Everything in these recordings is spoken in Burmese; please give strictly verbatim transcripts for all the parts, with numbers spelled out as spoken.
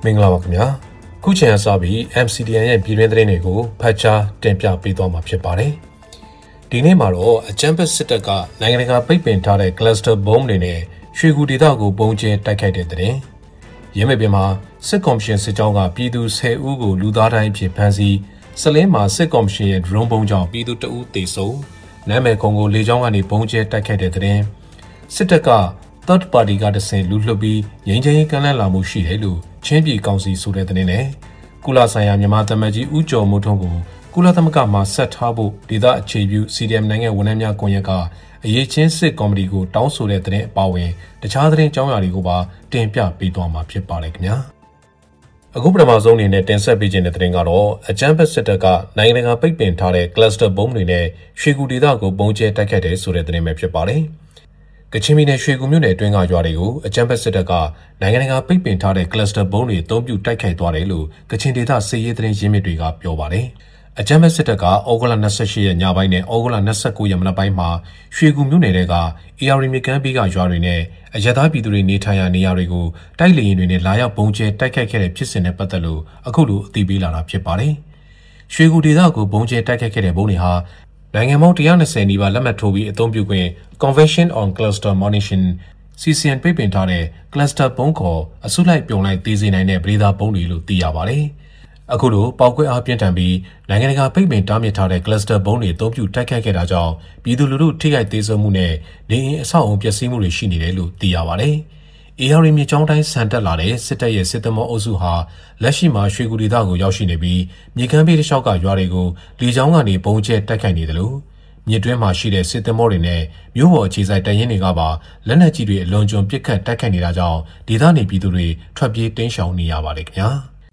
မင်္ဂလာပါခင်ဗျာခုချိန်အစပြီး M C D N ရဲ့ပြည်တွင်းသတင်းတွေကိုဖတ်ကြားတင်ပြပေးသွားမှာဖြစ်ပါတယ်ဒီနေ့မှာတော့အကြမ်းဖက်စစ်တပ်ကနိုင်ငံတကာပိတ်ပင်ထားတဲ့ cluster bomb တွေနဲ့ရွှေကူဒေသကိုပုံကျဲတိုက်ခိုက်တဲ့သတင်းရင်းမြစ်ပြင်မှာစစ်ကော်မရှင်စစ်ကြောင်းကပြည်သူဆယ်ဦးကိုလူသားတိုင်းအဖြစ်ဖမ်းဆီးစလင်းမှာစစ်ကော်မရှင်ရဲ့ drone ပုံကြောင့်ပြည်သူတအုပ်သေဆုံးနာမည်ခုံကိုလေကြောင်းကနေပုံကျဲတိုက်ခိုက်တဲ့သတင်းစစ်တပ်က third party ကတဆင့်လူလွှတ်ပြီးငြိမ်းချမ်းရေးကမ်းလှမ်းလာမှုရှိတယ်လို့ချင်းပြည်ကောင်စီဆိုတဲ့သတင်းနဲ့ကုလဆိုင်ရာမြန်မာသမ္မတကြီးဦးကျော်မိုးထွန်းကိုကုလသမဂ္ဂမှာဆက်ထားဖို့ဒေသအခြေပြု C D M နိုင်ငံဝန်ထမ်းများကွန်ရက်ကအရေးချင်းစစ်ကော်မတီကိုတောင်းဆိုတဲ့သတင်းအပါအဝင်တခြားသတင်းအကြောင်းအရာတွေကိုပါတင်ပြပေးသွားမှာဖြစ်ပါတယ်ခင်ဗျာအခုပထမဆုံးအနေနဲ့တင်ဆက်ပေးခြင်းတဲ့သတင်းကတော့အကြမ်းဖက်စစ်တပ်ကနိုင်ငံတကာပိတ်ပင်ထားတဲ့ cluster bomb တွေနဲ့ရွှေကူဒေသကိုပုံကျဲတိုက်ခိုက်တယ်ဆိုတဲ့သတင်းပဲဖြစ်ပါတယ်ကချင်ပြည်နယ်ရွှေကူမြို့နယ်အတွင်းကရွာတွေကိုအကြမ်းဖက်စစ်တပ်ကနိုင်ငံတကာပိတ်ပင်ထားတဲ့ cluster bomb တွေအသုံးပြုတိုက်ခိုက်သွားတယ်လို့ကချင်ဒေသစစ်ရေးသတင်းရင်းမြစ်တွေကပြောပါတယ်။အကြမ်းဖက်စစ်တပ်ကဩဂုတ်လ၂၈ရက်ညပိုင်းနဲ့ဩဂုတ်လ၂၉ရက်မနက်ပိုင်းမှာရွှေကူမြို့နယ်တွေက A R မြကမ်းဘေးကရွာတွေနဲ့အရသာပြည်သူတွေနေထိုင်ရာနေရာတွေကိုတိုက်လေယာဉ်တွေနဲ့လာရောက်ပုံကျဲတိုက်ခိုက်ခဲ့တဲ့ဖြစ်စဉ်နဲ့ပတ်သက်လို့အခုလိုအသိပေးလာတာဖြစ်ပါတယ်။ရွှေကူဒေသကိုပုံကျဲတိုက်ခိုက်ခဲ့တဲ့ဘုံတွေဟာနိုင်ငံပေါင်းone hundred twentyနီးပါးလက်မှတ်ထိုးပြီးအသုံးပြုခွင့် Convention on Cluster Munition C C N ပိတ်ပင်ထားတဲ့ cluster ဘုံခေါ်အစုလိုက်ပြုံလိုက်သေးစေနိုင်တဲ့ပရိသာဘုံတွေလို့သိရပါတယ်။အခုလိုပေါက်ကွဲအားပြင်းထန်ပြီးနိုင်ငံတကာပိတ်ပင်တားမြစ်ထားတဲ့ cluster ဘုံတွေအသုံးပြုတိုက်ခိုက်ခဲ့တာကြောင့်ပြည်သူလူထုထိခိုက်သေးဆုံးမှုနဲ့နေအိမ်အဆောက်အုံပျက်စီးမှုတွေရှိနေတယ်လို့သိရပါတယ်။ A R မြေချောင်းတိုင်းဆန်တက်လာတဲ့စစ်တပ်ရဲ့စစ်သမောအုပ်စုဟာလက်ရှိမှာရွှေကူဒေသကိုရောက်ရှိနေပြီးမြေကမ်းဘေးတစ်လျှောက်ကရွာတွေကိုလေကြောင်းကနေပုံကျဲတိုက်ခိုက်နေတယ်လို့မြစ်တွင်းမှာရှိတဲ့စစ်သမောတွေနဲ့မြို့ပေါ်အခြေစိုက်တပ်ရင်းတွေကပါလက်နက်ကြီးတွေအလွန်ကျွံပစ်ခတ်တိုက်ခိုက်နေတာကြောင့်ဒေသနေပြည်သူတွေထွက်ပြေးတိမ်းရှောင်နေရပါတယ်ခင်ဗျာ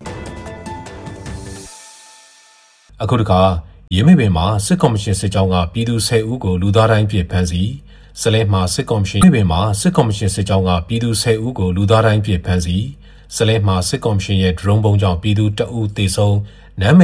အခုတခါရင်းမြစ်ပင်မှာစစ်ကော်မရှင်စစ်ကြောင်းကပြည်သူဆယ်ဦးကိုလူသားတိုင်းဖြစ်ဖမ်းဆီးစလဲမှာစစ်ကော်မရှင်ရင်းမြစ်ပင်မှာစစ်ကော်မရှင်စစ်ကြောင်းကပြည်သူဆယ်ဦးကိုလူသားတိုင်းဖြစ်ဖမ်းဆီးစလဲမှာစစ်ကော်မရှင်ရဲ့ drone ပုံကြောင့်ပြည်သူတအုပ်သေဆုံးနာမ